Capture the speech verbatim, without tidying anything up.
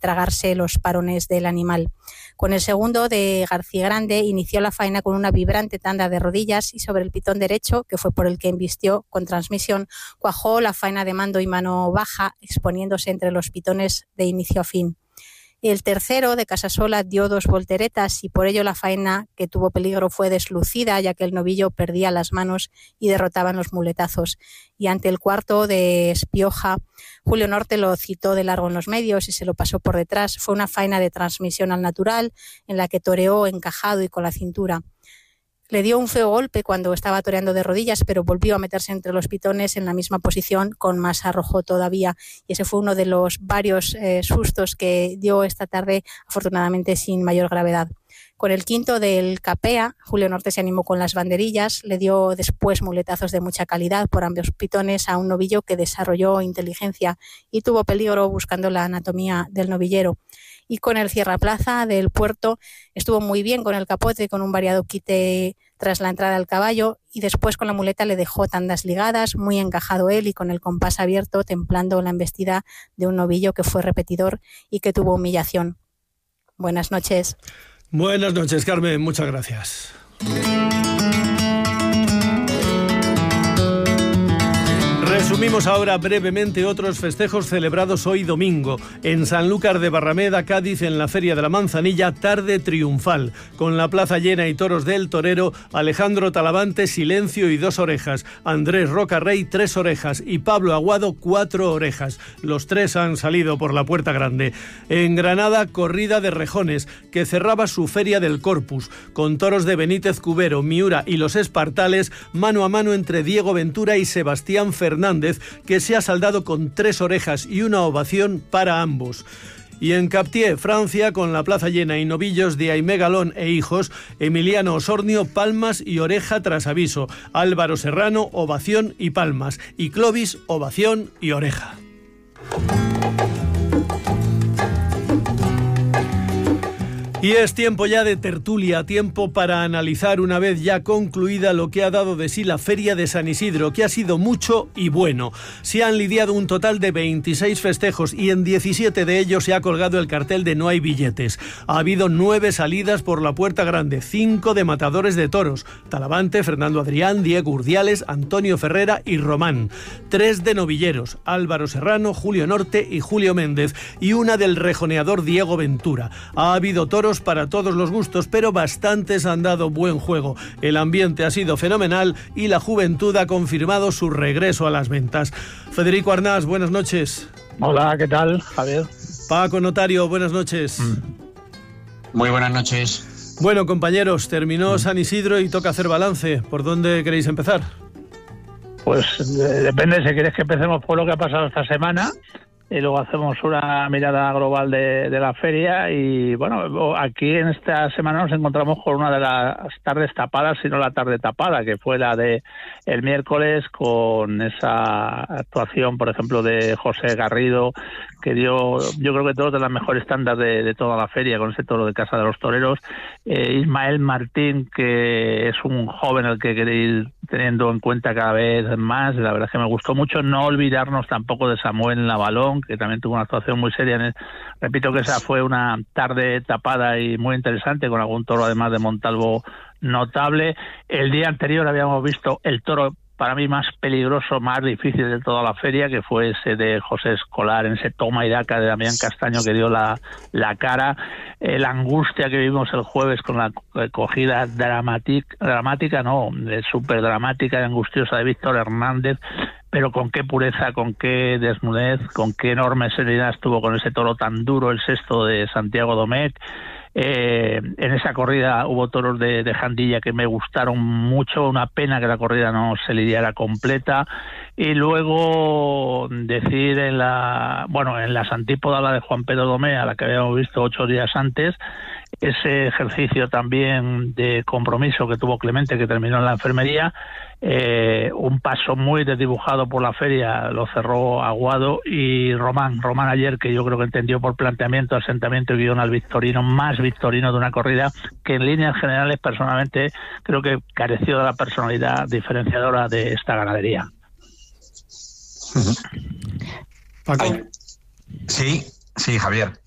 tragarse los parones del animal. Con el segundo, de García Grande, inició la faena con una vibrante tanda de rodillas y sobre el pitón derecho, que fue por el que embistió con transmisión, cuajó la faena de mando y mano baja, exponiéndose entre los pitones de inicio a fin. El tercero, de Casasola, dio dos volteretas y por ello la faena, que tuvo peligro, fue deslucida, ya que el novillo perdía las manos y derrotaban los muletazos. Y ante el cuarto, de Espioja, Julio Norte lo citó de largo en los medios y se lo pasó por detrás. Fue una faena de transmisión al natural, en la que toreó encajado y con la cintura. Le dio un feo golpe cuando estaba toreando de rodillas, pero volvió a meterse entre los pitones en la misma posición, con más arrojo todavía. Y ese fue uno de los varios eh, sustos que dio esta tarde, afortunadamente sin mayor gravedad. Con el quinto, del Capea, Julio Norte se animó con las banderillas, le dio después muletazos de mucha calidad por ambos pitones a un novillo que desarrolló inteligencia y tuvo peligro buscando la anatomía del novillero. Y con el Cierraplaza, del Puerto, estuvo muy bien con el capote, con un variado quite tras la entrada al caballo, y después con la muleta le dejó tandas ligadas, muy encajado él y con el compás abierto, templando la embestida de un novillo que fue repetidor y que tuvo humillación. Buenas noches. Buenas noches, Carmen, muchas gracias. Resumimos ahora brevemente otros festejos celebrados hoy domingo. En Sanlúcar de Barrameda, Cádiz, en la Feria de la Manzanilla, tarde triunfal. Con la plaza llena y toros del torero, Alejandro Talavante, silencio y dos orejas. Andrés Rocarrey, tres orejas. Y Pablo Aguado, cuatro orejas. Los tres han salido por la puerta grande. En Granada, corrida de rejones, que cerraba su Feria del Corpus. Con toros de Benítez Cubero, Miura y los Espartales, mano a mano entre Diego Ventura y Sebastián Fernández, que se ha saldado con tres orejas y una ovación para ambos. Y en Captié, Francia, con la plaza llena y novillos de Aimé Galón e hijos, Emiliano Osornio, palmas y oreja tras aviso. Álvaro Serrano, ovación y palmas. Y Clovis, ovación y oreja. Y es tiempo ya de tertulia, tiempo para analizar una vez ya concluida lo que ha dado de sí la Feria de San Isidro, que ha sido mucho y bueno. Se han lidiado un total de veintiséis festejos y en diecisiete de ellos se ha colgado el cartel de no hay billetes. Ha habido nueve salidas por la puerta grande, cinco de matadores de toros, Talavante, Fernando Adrián, Diego Urdiales, Antonio Ferrera y Román. Tres de novilleros, Álvaro Serrano, Julio Norte y Julio Méndez, y una del rejoneador Diego Ventura. Ha habido toros para todos los gustos, pero bastantes han dado buen juego. El ambiente ha sido fenomenal y la juventud ha confirmado su regreso a las ventas. Federico Arnás, buenas noches. Hola, ¿qué tal, Javier? Paco Notario, buenas noches. Mm. Muy buenas noches. Bueno, compañeros, terminó mm. San Isidro y toca hacer balance. ¿Por dónde queréis empezar? Pues eh, depende, si queréis que empecemos por lo que ha pasado esta semana y luego hacemos una mirada global de, de la feria. Y bueno, aquí en esta semana nos encontramos con una de las tardes tapadas, si no la tarde tapada, que fue la de el miércoles, con esa actuación, por ejemplo, de José Garrido, que dio, yo creo que todos de las mejores tandas de, de toda la feria, con ese toro de Casa de los Toreros. eh, Ismael Martín, que es un joven al que queréis teniendo en cuenta cada vez más, la verdad es que me gustó mucho. No olvidarnos tampoco de Samuel Navalón, que también tuvo una actuación muy seria. En el, repito que esa fue una tarde tapada y muy interesante, con algún toro además de Montalvo notable. El día anterior habíamos visto el toro para mí más peligroso, más difícil de toda la feria, que fue ese de José Escolar, en ese toma y daca de Damián Castaño, que dio la, la cara. Eh, la angustia que vimos el jueves con la cogida dramática, dramática no, súper dramática y angustiosa de Víctor Hernández, pero con qué pureza, con qué desnudez, con qué enorme serenidad estuvo con ese toro tan duro, el sexto de Santiago Domecq. Eh, en esa corrida hubo toros de, de Jandilla que me gustaron mucho, una pena que la corrida no se lidiara completa. Y luego decir en la bueno en las antípodas, la de Juan Pedro Domé, a la que habíamos visto ocho días antes, ese ejercicio también de compromiso que tuvo Clemente, que terminó en la enfermería. Eh, un paso muy desdibujado por la feria, lo cerró Aguado, y Román, Román ayer, que yo creo que entendió por planteamiento, asentamiento y guión al victorino, más victorino de una corrida que en líneas generales personalmente creo que careció de la personalidad diferenciadora de esta ganadería. Paco. Sí, sí, Javier.